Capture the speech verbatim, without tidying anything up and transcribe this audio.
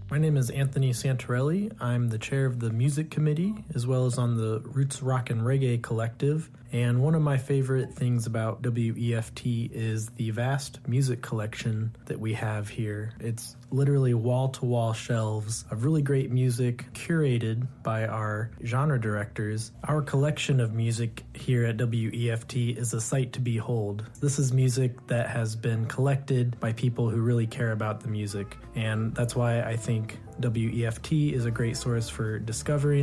My name is Anthony Santorelli. I'm the chair of the music committee, as well as on the Roots Rock and Reggae Collective. And one of my favorite things about W E F T is the vast music collection that we have here. It's literally wall-to-wall shelves of really great music curated by our genre directors. Our collection of music here at W E F T is a sight to behold. This is music that has been collected by people who really care about the music, and that's why I think W E F T is a great source for discovering